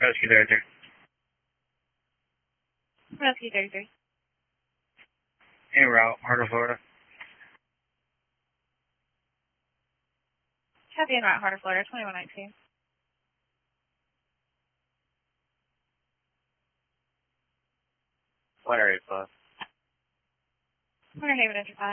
Rescue 33. Rescue 33. En route, Heart of Florida. Copy en route, Heart of Florida, 2119. What area, Plus? Winter Haven, Enter 5.